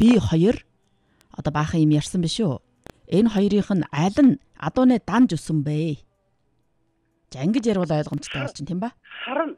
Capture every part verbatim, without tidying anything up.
би хоёр одоо баахан юм ярьсан биш үү? Энэ хоёрын нь аль нь адууны данж өсөн бэ? За ингэж ярил ойлгомжтой болж чинь тийм ба? Харна.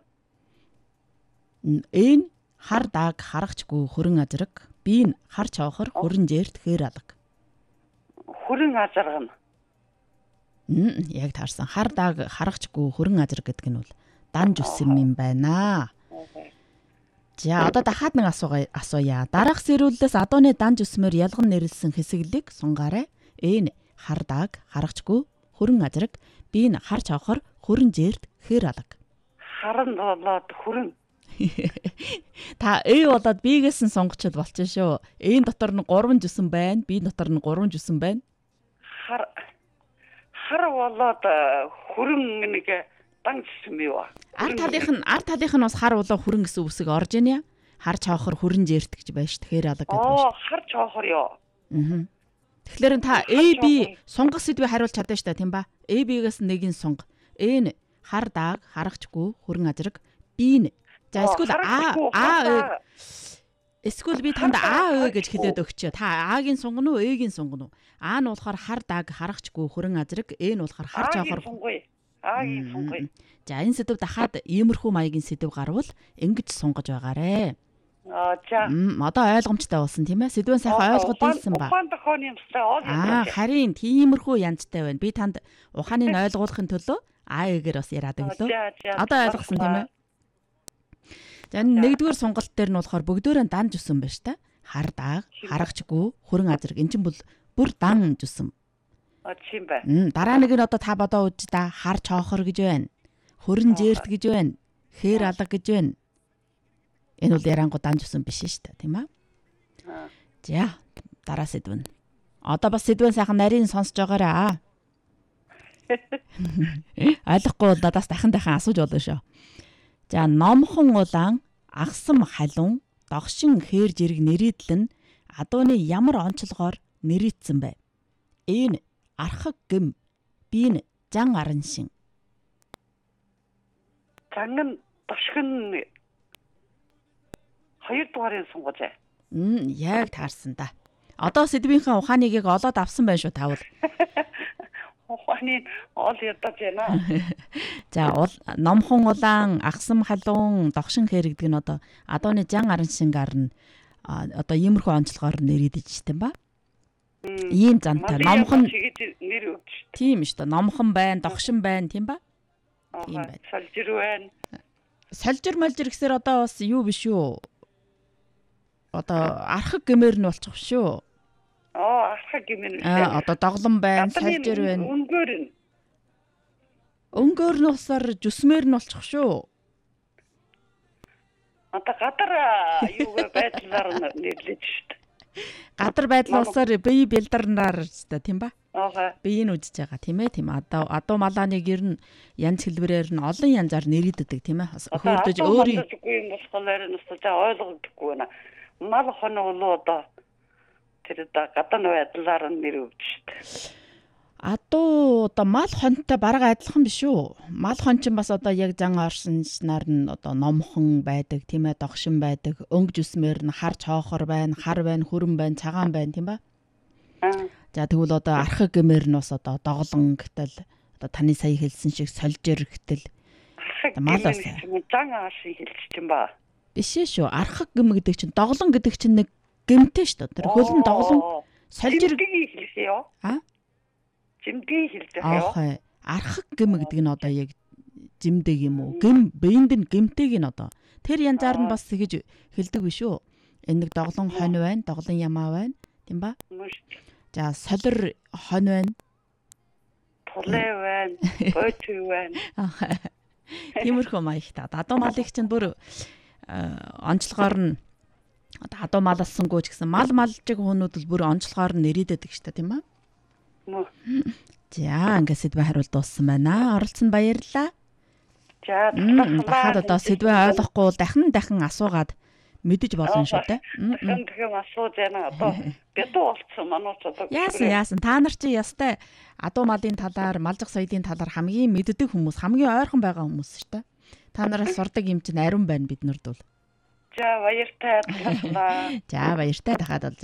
Энэ хар дааг харагчгүй хөрөн азраг, би нь хар чоохор хөрөн жээрт хээр алга. Хөрөн азаргана. Мм яг таарсан. Хар дааг харагчгүй хөрөн азраг гэдэг нь бол данж өсөн юм байна. За одоо дахиад нэг асууя асууя. Дараах сэрүүллээс адууны данж өсмөр ялган нэрлсэн хэсэглийг сунгаарай. Энэ хар дааг харагчгүй хөрөн азраг, би нь хар чоохор хөрөн жээрт хээр алга. Харан болоод хөрөн. Та ээ болоод бигээс нь сонгочод болчихно шүү. Ээн дотор нь гурван жисэн байна, би дотор нь гурван жисэн байна. Хар хар болоод хөрөн нэг данж юм юу? Ар талынх нь ар талынх нь бас хар болоо хөрөн гэсэн үсэг орж ийн яа. Хар чоохор хөрөн жээрт гэж байна шүү. Тэгэхээр алга гэдэг байна шүү. Оо, хар чоохор ёо. Аа. Тэгэхээр та A B сунгах сэдвээ хариулж чадсан шүү дээ, тийм ба? A B-гээс нэгийг сунг. Энэ хар дааг харагчгүй хөрөн азраг, би нь. За эсвэл А А эсвэл би танд А гэж хэлээд өгчөө. Та А-гийн сунгана уу, Э-гийн сунгана уу? А нь болохоор хар дааг харагчгүй хөрөн азраг, Э нь болохоор хар чоохор. А-гийн сунгая. За энэ сэдв дахиад иймэрхүү маягийн сэдв гарвал ингэж сунгаж байгаарэ. Аа за. Мм одоо ойлгомжтой болсон тийм ээ. Сэдвэн сайхан ойлгоод ирсэн ба. Ухаан тохооны юмстай ойлгож Аа харин тиймэрхүү янзтай байна. Би танд ухааныг ойлгуулахын төлөө А-гээр бас яриад өглөө. Одоо ойлгосон тийм ээ. За нэгдүгээр сонголт дээр нь болохоор бүгдөө данж өсөн байна шүү дээ. Хар дааг, харагчгүй, хөрөн азраг энэ чинь бол бүр данж өсөн. А тийм бай. Мм дараа нэг нь одоо та бодоо үз та хар чоохор гэж байна. Хөрөн жээрт гэж байна. Хээр алга гэж байна. Энэ бол ярангу данж өсөн биш шүү дээ, тийм аа. За дараа сэдвэн. Одоо бас сэдвэн сайхан нарийн сонсож байгаарай. Ойлгохгүй бол надаас дахин дахин асууж болно шүү. За номхон улаан, агсам халуун, догшин хээр жирэг нэрийдэл нь адууны ямар онцлогоор нэрийдсэн бэ? Энэ архаг гэм, би нь жан аран шин. Занган дошгин хоёр дугаарыг сунгаж бай. Мм яг таарсан да. Одоо сэдвийнхээ ухааныг яг олоод авсан байна шүү тавал. Ухааны ол ядаж байна. За номхон улаан, агсам халуун, догшин хээр гэдэг нь одоо адууны жан аран шингаар нь одоо иймэрхүү онцлогоор нэрийдэж штэ ба. Ийм зантай номхон нэр өгч. Тийм шүү дээ. Номхон байна, догшин байна, тийм ба? Тийм байна. Солжир байна. Солжир молжир гэсээр одоо бас юу биш үү? Одоо архаг гэмээр нь болчих шүү. Оо, архаг гэмээр нь. Аа, одоо доглон байна, солжир байна. Өнгөөр нь. Өнгөөр нь усаар жүсмээр нь болчих шүү. Одоо гадар юу байдлаар нэрлэж штт. Гадар байдал усаар бие бэлдарнаар штэ тийм ба? Аа. Би энэ үзэж байгаа тийм ээ тийм одоо адуу малааныг ер нь янз хэлбэрээр нь олон янзаар нэрийддэг тийм ээ хөөрдөж өөрийн юм болохоор нь өстой ойлгогдохгүй байна. Мал хоног нь одоо тэр одоо гадна байдлаар нь нэр өгч штэ. Адуу одоо мал хонтой бараг адилхан биш үү? Мал хон ч бас одоо яг зан орсонснаар нь одоо номхон байдаг тийм ээ догшин байдаг өнгө жүсмээр нь хар чоохор байна, хар байна, хөрөн байна, цагаан байна тийм ба? Аа. За тэгвэл одоо архаг гэмээр нь бас одоо доглон гэтэл одоо таны сая хэлсэн шиг солжир гэтэл мал бас зан аашиг хэлчих юм ба. Биш шүү. Архаг гэм гэдэг чинь доглон гэдэг чинь нэг гэмтэй шүү дээ. Тэр хөлн доглон солжир хэлээ ёо. Аа? Жимдэг хэлдэг ёо. Аа. Архаг гэм гэдэг нь одоо яг жимдэг юм уу? Гэм биеинд нь гэмтэйг нь одоо тэр янзаар нь бас тэгэж хэлдэг биш үү? Энэ нэг доглон хонь байна, доглон ямаа байна, тийм ба? За солир хонь байна. Тулээ байна, бөөчүй байна. Тиймэрхүү маягтай. Адуу малыг чинь бүр онцлогоор нь одоо адуу мал алсангүй ч гэсэн мал малжиг хүнүүд бол бүр онцлогоор нь нэрийдэдэг шүү дээ, тийм ба? Мөн. За ингээд сэдвээ хариулт дууссан байна. Оролцсон баярлалаа. За дахиад одоо сэдвээ ойлгохгүй бол дахин дахин асуугаад мэдэж болно шүү дээ. Дахин дахин асууж яана одоо бядуу болцсон манууч одоо. Яасан яасан та нар чи ястай адуу малын талаар, малжих соёлын талаар хамгийн мэддэг хүмүүс, хамгийн ойрхон байгаа хүмүүс шүү дээ. Та нараас сурдаг юм чинь ариун байна бид нарт бол. За баяртай. За баяртай дахиад